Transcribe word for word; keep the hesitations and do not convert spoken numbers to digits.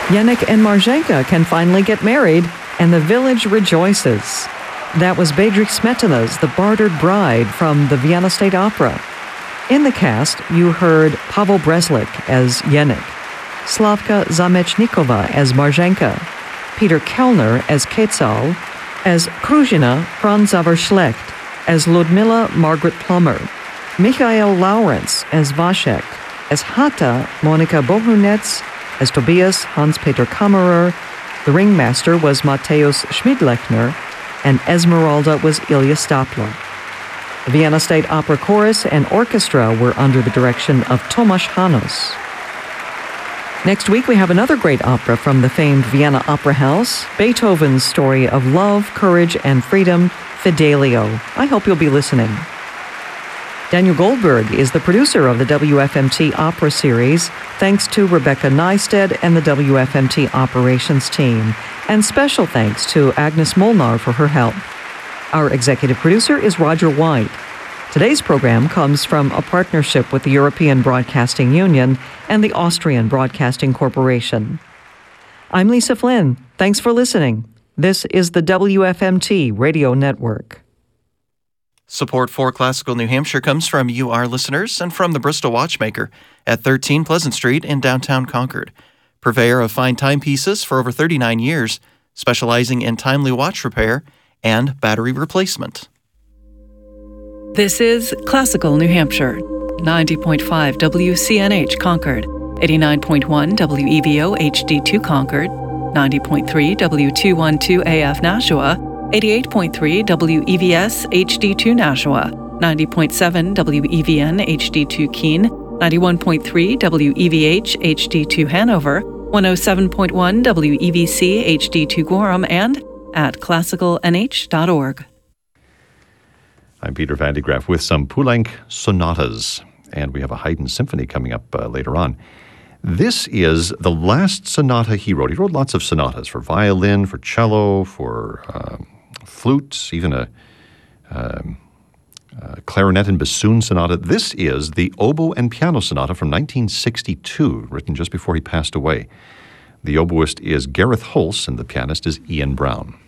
Yannick and Marzenka can finally get married, and the village rejoices. That was Bedřich Smetana's The Bartered Bride from the Vienna State Opera. In the cast, you heard Pavel Breslik as Yannick, Slavka Zamechnikova as Marzenka, Peter Kellner as Quetzal, as Kruzhina Franz Schlecht, as Ludmila Margaret Plummer, Michael Lawrence as Vashek, as Hata Monika Bohunetz, as Tobias Hans-Peter Kammerer, the ringmaster was Mateusz Schmidlechner, and Esmeralda was Ilya Stapler. The Vienna State Opera Chorus and Orchestra were under the direction of Tomasz Hanos. Next week, we have another great opera from the famed Vienna Opera House, Beethoven's story of love, courage, and freedom, Fidelio. I hope you'll be listening. Daniel Goldberg is the producer of the W F M T Opera Series, thanks to Rebecca Neisted and the W F M T Operations team. And special thanks to Agnes Molnar for her help. Our executive producer is Roger White. Today's program comes from a partnership with the European Broadcasting Union and the Austrian Broadcasting Corporation. I'm Lisa Flynn. Thanks for listening. This is the W F M T Radio Network. Support for Classical New Hampshire comes from you, our listeners, and from the Bristol Watchmaker at thirteen Pleasant Street in downtown Concord. Purveyor of fine timepieces for over thirty-nine years, specializing in timely watch repair and battery replacement. This is Classical New Hampshire, ninety point five W C N H Concord, eighty-nine point one W E V O H D two Concord, ninety point three W two twelve A F Nashua, eighty-eight point three W E V S H D two Nashua, ninety point seven W E V N H D two Keene, ninety-one point three W E V H H D two Hanover, one oh seven point one W E V C H D two Gorham, and at classical n h dot org. I'm Peter Van de Graaff with some Poulenc sonatas, and we have a Haydn symphony coming up uh, later on. This is the last sonata he wrote. He wrote lots of sonatas for violin, for cello, for um, flute, even a, um, a clarinet and bassoon sonata. This is the oboe and piano sonata from nineteen sixty-two, written just before he passed away. The oboist is Gareth Hulse, and the pianist is Ian Brown.